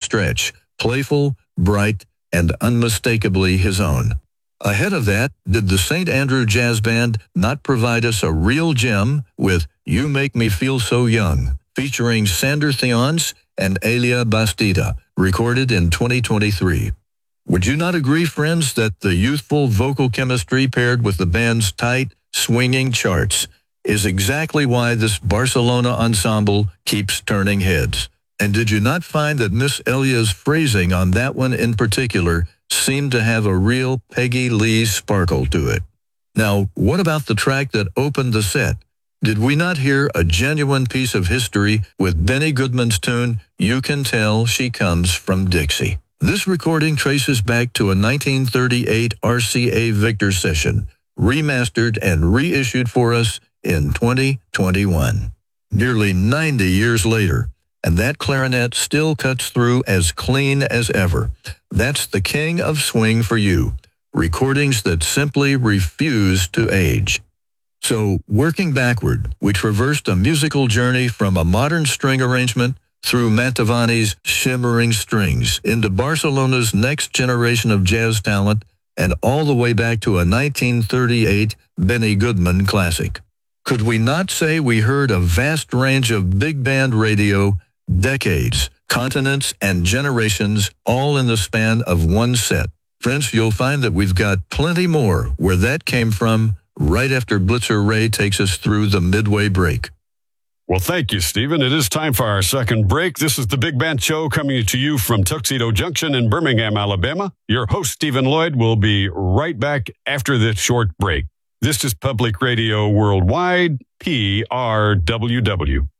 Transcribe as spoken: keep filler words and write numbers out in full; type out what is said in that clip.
stretch, playful, bright, and unmistakably his own. Ahead of that, did the Saint Andrew Jazz Band not provide us a real gem with You Make Me Feel So Young, featuring Sander Theons and Elia Bastida, recorded in twenty twenty-three. Would you not agree, friends, that the youthful vocal chemistry paired with the band's tight, swinging charts is exactly why this Barcelona ensemble keeps turning heads? And did you not find that Miss Elia's phrasing on that one in particular seemed to have a real Peggy Lee sparkle to it? Now, what about the track that opened the set? Did we not hear a genuine piece of history with Benny Goodman's tune, You Can Tell She Comes from Dixie? This recording traces back to a nineteen thirty-eight R C A Victor session, remastered and reissued for us in twenty twenty-one. Nearly ninety years later, and that clarinet still cuts through as clean as ever. That's the king of swing for you, recordings that simply refuse to age. So, working backward, we traversed a musical journey from a modern string arrangement through Mantovani's shimmering strings into Barcelona's next generation of jazz talent and all the way back to a nineteen thirty-eight Benny Goodman classic. Could we not say we heard a vast range of big band radio, decades, continents, and generations, all in the span of one set? Friends, you'll find that we've got plenty more where that came from right after Blitzer Ray takes us through the midway break. Well, thank you, Stephen. It is time for our second break. This is the Big Band Show coming to you from Tuxedo Junction in Birmingham, Alabama. Your host, Stephen Lloyd, will be right back after this short break. This is Public Radio Worldwide, P R W W.